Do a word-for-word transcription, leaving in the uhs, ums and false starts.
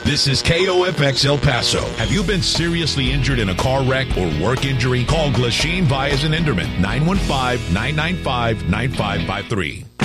This is K O F X El Paso. Have you been seriously injured in a car wreck or work injury? Call Glasheen Vyas and Enderman, nine one five, nine nine five, nine five five three.